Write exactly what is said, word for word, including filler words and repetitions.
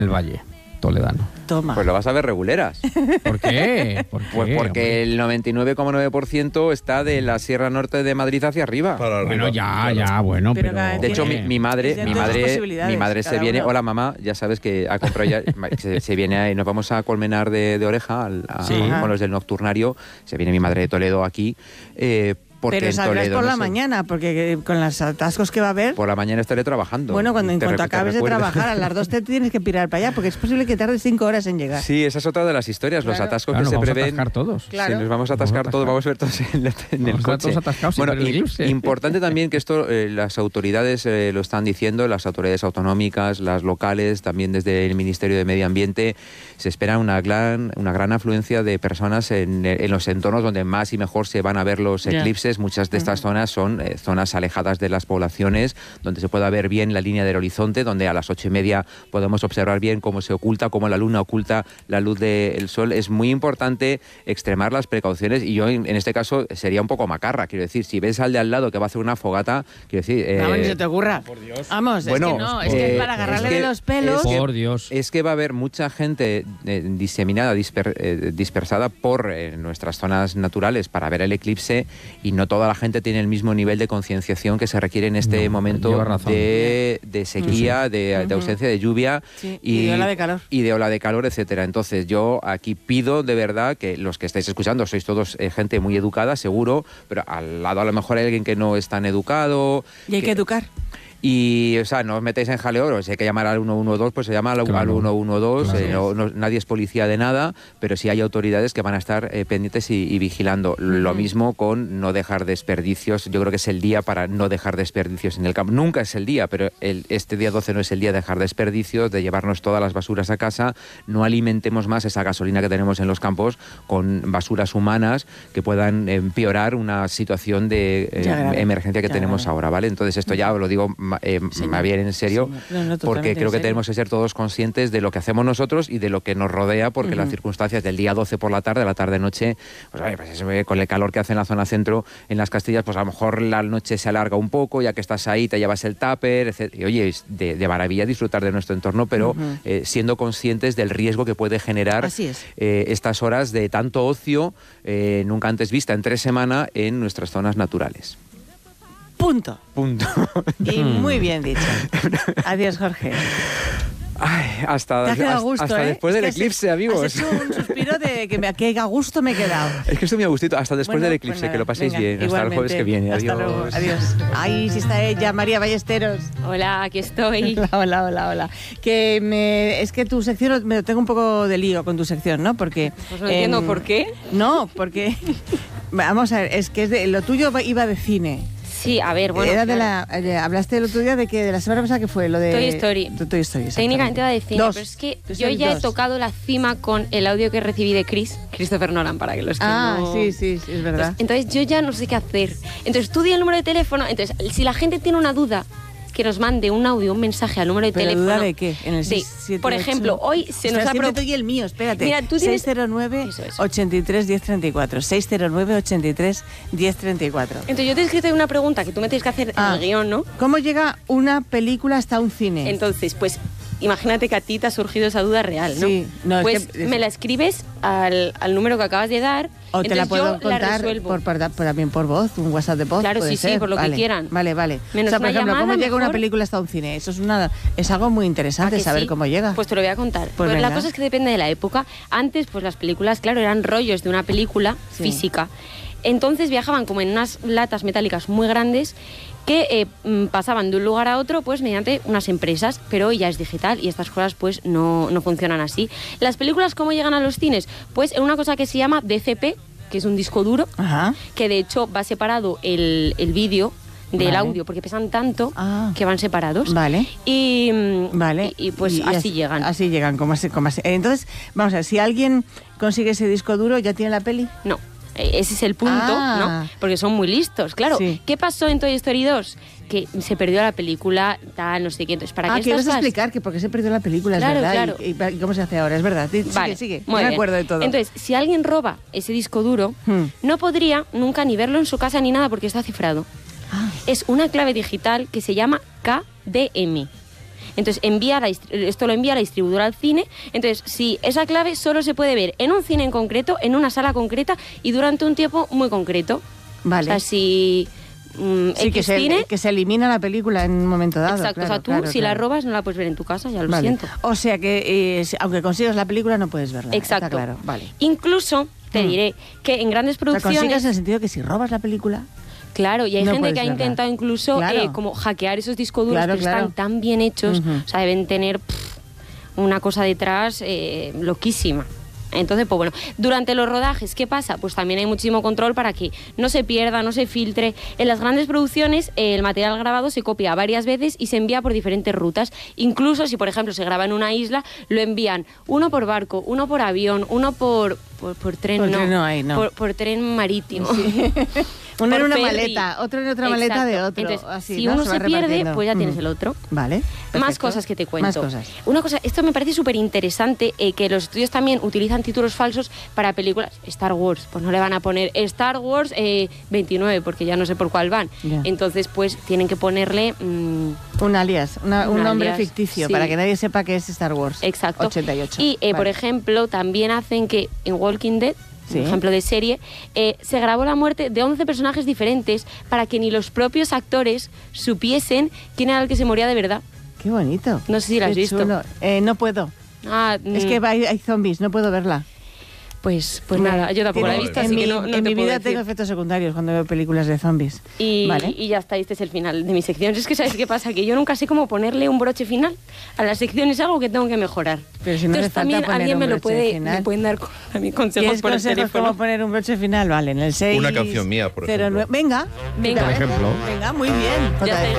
el Valle Toledano. Toma. Pues lo vas a ver reguleras. ¿Por qué? ¿Por qué? Pues porque hombre? el noventa y nueve coma nueve por ciento está de la Sierra Norte de Madrid hacia arriba. Para Bueno, arriba, ya, claro. ya, bueno, Pero pero... cada De hecho, mi, mi madre, Tiene mi todas las madre, posibilidades, mi madre se cada viene. uno. Hola, mamá, ya sabes que ha comprado ya, se, se viene y nos vamos a Colmenar de, de Oreja al- a- Sí. con, con los del Nocturnario. Se viene mi madre de Toledo aquí. Eh, porque Pero en saldrás Toledo por no la sé, mañana, porque eh, con los atascos que va a haber... Por la mañana estaré trabajando. Bueno, cuando en Te cuanto re- te acabes de recuerdo. trabajar, a las dos te tienes que pirar para allá, porque es posible que tardes cinco horas en llegar. Sí, esa es otra de las historias, los Claro. atascos Claro, que se nos vamos a prevén. atascar todos. Claro. Sí, nos vamos a Nos vamos a atascar todos, atascar. vamos a ver todos en, la- en el Vamos a estar coche. todos atascados sin Bueno, ver el y- eclipse. importante también que esto eh, las autoridades eh, lo están diciendo, las autoridades autonómicas, las locales, también desde el Ministerio de Medio Ambiente, se espera una gran, una gran afluencia de personas en, en los entornos donde más y mejor se van a ver los Ya. eclipses. Muchas de estas zonas son eh, zonas alejadas de las poblaciones, donde se pueda ver bien la línea del horizonte, donde a las ocho y media podemos observar bien cómo se oculta, cómo la luna oculta la luz del sol. Es muy importante extremar las precauciones y yo en, en este caso sería un poco macarra, quiero decir, si ves al de al lado que va a hacer una fogata, quiero decir... eh, Vamos, ni se te ocurra. Vamos, bueno, es que no, es que eh, es para agarrarle es que- de los pelos... es que- Por Dios. Es que va a haber mucha gente eh, diseminada, disper- eh, dispersada por eh, nuestras zonas naturales para ver el eclipse y no toda la gente tiene el mismo nivel de concienciación que se requiere en este No, momento lleva razón. de, de sequía, de, de ausencia de lluvia Sí, y de ola de calor. y de ola de calor, etcétera. Entonces yo aquí pido de verdad que los que estáis escuchando sois todos eh, gente muy educada, seguro, pero al lado a lo mejor hay alguien que no es tan educado. Y hay que educar. Y, o sea, no os metéis en jaleo, si hay que llamar al uno uno dos, pues se llama al, Claro. al uno uno dos, Claro. eh, no- no- nadie es policía de nada, pero sí hay autoridades que van a estar eh, pendientes y, y vigilando. Lo mismo con no dejar desperdicios, yo creo que es el día para no dejar desperdicios en el campo. Nunca es el día, pero el, este día doce no es el día de dejar desperdicios, de llevarnos todas las basuras a casa, no alimentemos más esa gasolina que tenemos en los campos con basuras humanas que puedan empeorar una situación de eh, Ya grave. emergencia que Ya tenemos grave. ahora, ¿vale? Entonces esto ya lo digo ma- eh, más bien en serio, Señor. No, no, porque totalmente creo en que serio. tenemos que ser todos conscientes de lo que hacemos nosotros y de lo que nos rodea, porque las circunstancias del día doce por la tarde, la tarde-noche, pues, oye, pues eso, eh, con el calor que hace en la zona centro, en las Castillas, pues a lo mejor la noche se alarga un poco, ya que estás ahí, te llevas el tupper, etcétera. Y oye, es de, de maravilla disfrutar de nuestro entorno, pero eh, siendo conscientes del riesgo que puede generar Así es. eh, estas horas de tanto ocio, eh, nunca antes vista en tres semanas en nuestras zonas naturales. Punto. Punto. Y muy bien dicho. Adiós, Jorge. Ay, hasta, Te ha quedado a hasta- gusto, hasta ¿eh? después Es del que has- eclipse, amigos. Has hecho un suspiro de que, me, que a gusto me he quedado. Es que estoy muy a gustito, hasta después Bueno, del pues eclipse, nada, que lo paséis venga, bien. Hasta el jueves igualmente. que viene. Hasta Adiós. luego. Adiós. Ahí sí está ella, María Ballesteros. Hola, aquí estoy. Hola, hola, hola, hola. Que me, es que tu sección, me tengo un poco de lío con tu sección, ¿no? Porque... Pues no entiendo em, por qué. No, porque... Vamos a ver, es que es de, lo tuyo iba de cine. Sí, a ver, bueno. Era de claro. la, eh, hablaste el otro día de que de la semana pasada que fue lo de Toy Story. de Toy Story. Técnicamente va de cine, Dos. pero es que Toy yo Story ya dos. he tocado la cima con el audio que recibí de Chris, Christopher Nolan, para que los que Ah, no- sí, sí, sí, es verdad. Pues, entonces yo ya no sé qué hacer. Entonces tú di el número de teléfono. Entonces, si la gente tiene una duda, que nos mande un audio, un mensaje al número de ¿Pero teléfono. duda de qué? En el Sí. seis siete Por ocho. ejemplo, hoy se Espera, nos ha... siempre pro- te doy el mío, espérate. Mira, tú tienes- seis cero nueve, Eso, eso. ochenta y tres, diez treinta y cuatro. seis cero nueve, ochenta y tres, diez treinta y cuatro. Entonces yo te he escrito una pregunta que tú me tienes que hacer Ah. en el guión, ¿no? ¿Cómo llega una película hasta un cine? Entonces, pues imagínate que a ti te ha surgido esa duda real, ¿no? Sí, no, es pues que- me la escribes al, al número que acabas de dar. O te la entonces puedo yo la contar resuelvo. por, por- por- también por voz, un WhatsApp de voz. Claro, puede sí, sí, ser. por lo que Vale, quieran. Vale, vale. Menos o sea, por una ejemplo, ¿cómo llamada, llega una mejor. película hasta un cine? Eso es una es algo muy ¿A interesante que saber sí? cómo llega. Pues te lo voy a contar. Pues Pues la venga. cosa es que depende de la época. Antes, pues las películas, claro, eran rollos de una película Sí. física. Entonces viajaban como en unas latas metálicas muy grandes que eh, mm, pasaban de un lugar a otro pues mediante unas empresas, pero hoy ya es digital y estas cosas pues no, no funcionan así. Las películas, ¿cómo llegan a los cines? Pues en una cosa que se llama D C P, que es un disco duro, Ajá. que de hecho va separado el, el vídeo del Vale. audio, porque pesan tanto Ah. que van separados. Vale. Y, mm, Vale. y, y, pues así, llegan. Así llegan, como así, como así. Entonces, vamos a ver, si alguien consigue ese disco duro, ¿ya tiene la peli? No, eh, ese es el punto, Ah. ¿no? Porque son muy listos, claro. Sí. ¿Qué pasó en Toy Story dos? Que se perdió la película, tal, no sé qué. Entonces, ¿para ah, qué que ibas estas a cosas? explicar que por qué se perdió la película, Claro, es verdad. claro. Y, y- y cómo se hace ahora, es verdad. Sigue, Vale, sigue. muy Yo me bien. acuerdo de todo. Entonces, si alguien roba ese disco duro, Hmm. no podría nunca ni verlo en su casa ni nada porque está cifrado. Ah. Es una clave digital que se llama K D M. Entonces, envía la, esto lo envía la distribuidora al cine. Entonces, si esa clave solo se puede ver en un cine en concreto, en una sala concreta y durante un tiempo muy concreto. Vale. O sea, si... Mm, sí, que se, cine, que se elimina la película en un momento dado. Exacto, claro, o sea, tú claro, si claro. la robas no la puedes ver en tu casa, ya lo Vale. siento. O sea que eh, aunque consigas la película no puedes verla. Exacto. Está claro, vale. Incluso te Mm. diré que en grandes La producciones... consigas en el sentido que si robas la película... Claro, y hay No gente puedes que ha verla. intentado incluso Claro. eh, como hackear esos discos duros, Claro, pero claro. están tan bien hechos, Ujú. o sea, deben tener pff, una cosa detrás eh, loquísima. Entonces, pues bueno, durante los rodajes, ¿qué pasa? Pues también hay muchísimo control para que no se pierda, no se filtre. En las grandes producciones, eh, el material grabado se copia varias veces y se envía por diferentes rutas. Incluso si, por ejemplo, se graba en una isla, lo envían uno por barco, uno por avión, uno por, por, por tren, Por no, tren no hay, no. Por, por tren marítimo. Sí. Uno en Por una ferry. maleta, otro en otra maleta de Exacto. otro. Entonces, así, si ¿no? uno se, se, va pierde, repartiendo. pues ya tienes Mm. el otro. Vale. Más perfecto. cosas que te cuento. Más cosas. Una cosa, esto me parece súper interesante, eh, que los estudios también utilizan títulos falsos para películas. Star Wars, pues no le van a poner Star Wars eh, veintinueve, porque ya no sé por cuál van. Ya. Entonces, pues tienen que ponerle... mmm, Un alias, una- un Un nombre alias, ficticio, sí. para que nadie sepa que es Star Wars. exacto. ochenta y ocho. Y, eh, por Vale. ejemplo, también hacen que en Walking Dead, Sí. un ejemplo de serie, eh, se grabó la muerte de once personajes diferentes para que ni los propios actores supiesen quién era el que se moría de verdad. Qué bonito. No sé si la has Qué visto. chulo. Eh, no puedo. Ah, Es mm, que hay, hay zombies, no puedo verla. Pues, pues nada, yo tampoco la he Tiene- visto, en así mi, que no, no en te mi puedo vida decir. tengo efectos secundarios cuando veo películas de zombies. Y, Vale. y ya está, este es el final de mi sección. Es que, ¿sabes qué pasa? Que yo nunca sé cómo ponerle un broche final a la sección, es algo que tengo que mejorar. Pero si no hace Entonces falta también poner alguien un me lo broche puede, final. me pueden dar con- a mí consejos ¿Tienes por el consejos teléfono. cómo poner un broche final? Vale, en el seis... Una canción mía, por cero nueve. ejemplo. Venga. Venga. Por ejemplo. Venga, muy bien. Ya está.